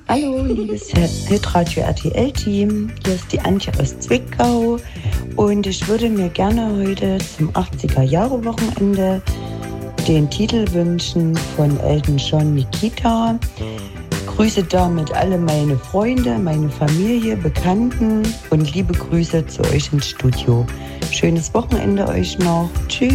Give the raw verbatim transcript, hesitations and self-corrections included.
Hallo, liebes Hitradio R T L-Team. Hier ist die Antje aus Zwickau und ich würde mir gerne heute zum achtziger-Jahre-Wochenende den Titel wünschen von Elton John, Nikita. Grüße damit alle meine Freunde, meine Familie, Bekannten und liebe Grüße zu euch ins Studio. Schönes Wochenende euch noch. Tschüss.